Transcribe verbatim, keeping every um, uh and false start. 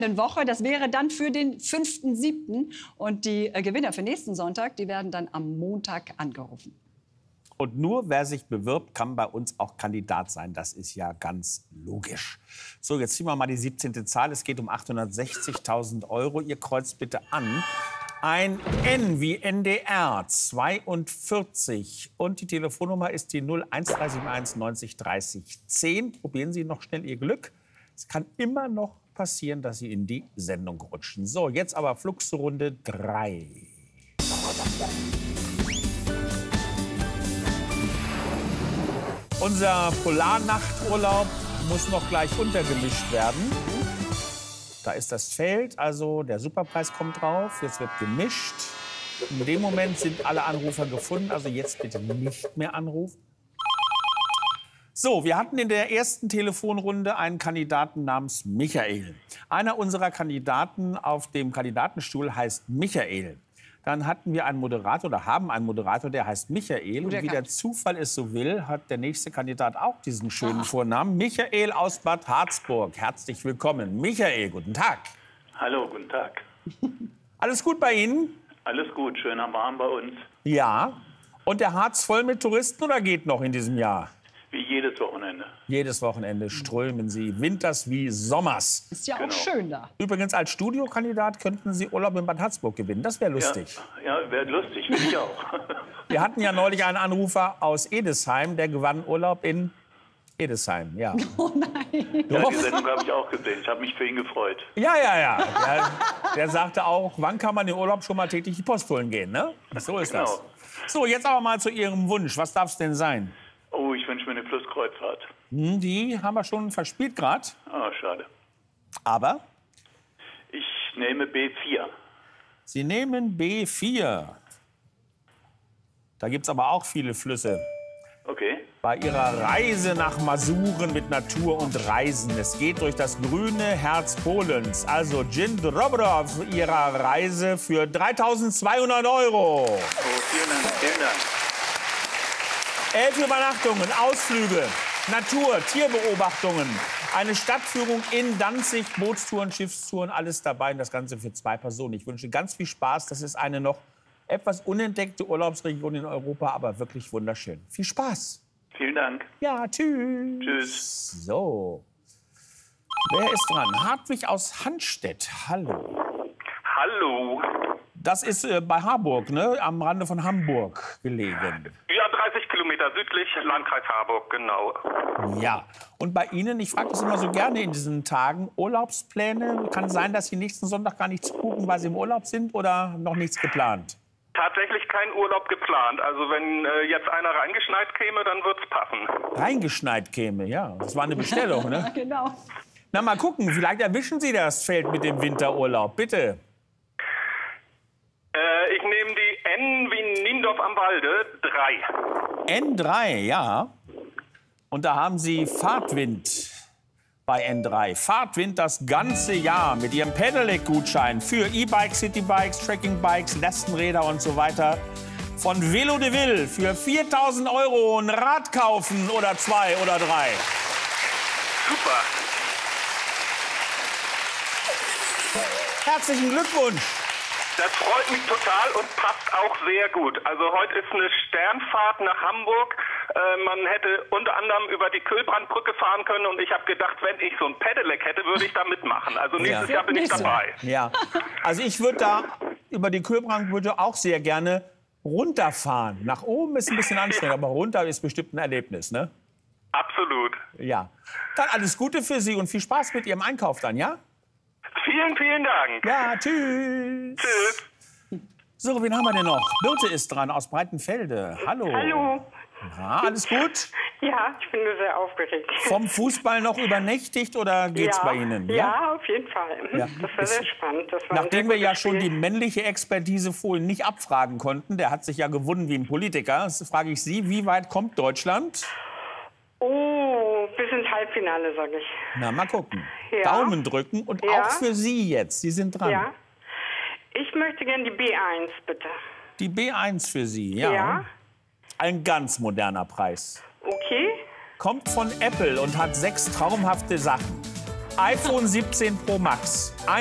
Woche. Das wäre dann für den fünften siebten Und die äh, Gewinner für nächsten Sonntag, die werden dann am Montag angerufen. Und nur wer sich bewirbt, kann bei uns auch Kandidat sein. Das ist ja ganz logisch. So, jetzt ziehen wir mal die siebzehnte Zahl. Es geht um achthundertsechzigtausend Euro. Ihr kreuzt bitte an. Ein N wie N D R, zweiundvierzig. Und die Telefonnummer ist die null eins drei sieben eins neunzig dreißig zehn. Probieren Sie noch schnell Ihr Glück. Es kann immer noch passieren, dass Sie in die Sendung rutschen. So, jetzt aber flugs Runde drei. Unser Polarnachturlaub muss noch gleich untergemischt werden. Da ist das Feld, also der Superpreis kommt drauf. Jetzt wird gemischt. In dem Moment sind alle Anrufer gefunden, also jetzt bitte nicht mehr anrufen. So, wir hatten in der ersten Telefonrunde einen Kandidaten namens Michael. Einer unserer Kandidaten auf dem Kandidatenstuhl heißt Michael. Dann hatten wir einen Moderator oder haben einen Moderator, der heißt Michael. Und wie der Zufall es so will, hat der nächste Kandidat auch diesen schönen Ach. Vornamen. Michael aus Bad Harzburg. Herzlich willkommen. Michael, guten Tag. Hallo, guten Tag. Alles gut bei Ihnen? Alles gut, schöner warm bei uns. Ja. Und der Harz voll mit Touristen oder geht noch in diesem Jahr? Wie jedes Wochenende. Jedes Wochenende strömen Sie, winters wie sommers. Ist ja Genau. auch schön da. Übrigens, als Studiokandidat könnten Sie Urlaub in Bad Harzburg gewinnen. Das wäre lustig. Ja, ja wäre lustig, finde ich auch. Wir hatten ja neulich einen Anrufer aus Edesheim, der gewann Urlaub in Edesheim. Ja. Oh nein. Ja, die Sendung habe ich auch gesehen. Ich habe mich für ihn gefreut. Ja, ja, ja. Der, der sagte auch, wann kann man in Urlaub schon mal täglich die Post holen gehen, ne? So ist Genau. das. So, jetzt aber mal zu Ihrem Wunsch. Was darf es denn sein? Oh, ich wünsche mir eine Flusskreuzfahrt. Hm, die haben wir schon verspielt gerade. Ah, schade. Aber Ich nehme B vier. Sie nehmen B vier. Da gibt es aber auch viele Flüsse. Okay. Bei Ihrer Reise nach Masuren mit Natur und Reisen. Es geht durch das grüne Herz Polens. Also Dzień dobry auf Ihrer Reise für dreitausendzweihundert Euro. Oh, vielen Dank, vielen Dank. Elf Übernachtungen, Ausflüge, Natur, Tierbeobachtungen, eine Stadtführung in Danzig, Bootstouren, Schiffstouren, alles dabei. Und das Ganze für zwei Personen. Ich wünsche ganz viel Spaß. Das ist eine noch etwas unentdeckte Urlaubsregion in Europa, aber wirklich wunderschön. Viel Spaß. Vielen Dank. Ja, tschüss. Tschüss. So. Wer ist dran? Hartwig aus Hanstedt. Hallo. Hallo. Das ist äh, bei Harburg, ne? Am Rande von Hamburg gelegen. Ja, dreißig Kilometer südlich, Landkreis Harburg, genau. Ja. Und bei Ihnen, ich frage das immer so gerne in diesen Tagen, Urlaubspläne? Kann es sein, dass Sie nächsten Sonntag gar nichts buchen, weil Sie im Urlaub sind oder noch nichts geplant? Tatsächlich kein Urlaub geplant. Also wenn äh, jetzt einer reingeschneit käme, dann wird's passen. Reingeschneit käme, ja. Das war eine Bestellung, ne? Genau. Na, mal gucken, vielleicht erwischen Sie das Feld mit dem Winterurlaub. Bitte. Äh, ich nehme die N wie Niendorf am Walde, drei. N drei, ja. Und da haben Sie Fahrtwind bei N drei. Fahrtwind das ganze Jahr mit Ihrem Pedelec-Gutschein für E-Bikes, Citybikes, Trekkingbikes, Lastenräder und so weiter. Von Velo de Ville für viertausend Euro ein Rad kaufen oder zwei oder drei. Super. Herzlichen Glückwunsch. Das freut mich total und passt auch sehr gut. Also heute ist eine Sternfahrt nach Hamburg. Äh, man hätte unter anderem über die Kühlbrandbrücke fahren können und ich habe gedacht, wenn ich so ein Pedelec hätte, würde ich da mitmachen. Also nächstes Ja. Jahr bin ich dabei. Ja, also ich würde da über die Kühlbrandbrücke auch sehr gerne runterfahren. Nach oben ist ein bisschen anstrengend, aber runter ist bestimmt ein Erlebnis, ne? Absolut. Ja. Dann alles Gute für Sie und viel Spaß mit Ihrem Einkauf dann, ja? Vielen, vielen Dank. Ja, tschüss. Tschüss. So, wen haben wir denn noch? Birte ist dran aus Breitenfelde. Hallo. Hallo. Ja, alles gut? Ja, ich bin nur sehr aufgeregt. Vom Fußball noch übernächtigt oder geht's ja, bei Ihnen? Ja, auf jeden Fall. Ja. Das war sehr spannend. Das war ein Nachdem sehr wir ja gutes schon die Spiel. männliche Expertise vorhin nicht abfragen konnten, der hat sich ja gewonnen wie ein Politiker, das frage ich Sie, wie weit kommt Deutschland? Oh, bis ins Halbfinale, sage ich. Na, mal gucken. Ja. Daumen drücken und Ja. auch für Sie jetzt, Sie sind dran. Ja. Ich möchte gerne die B eins, bitte. Die B eins für Sie, ja. Ja. Ein ganz moderner Preis. Okay. Kommt von Apple und hat sechs traumhafte Sachen. iPhone siebzehn Pro Max.